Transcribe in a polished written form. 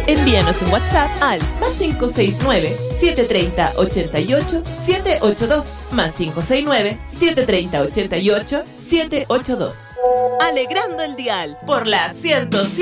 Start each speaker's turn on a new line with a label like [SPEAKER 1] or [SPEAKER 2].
[SPEAKER 1] Envíanos un WhatsApp al +569-730-88-782, +569-730-88-782. Alegrando el dial por la 107.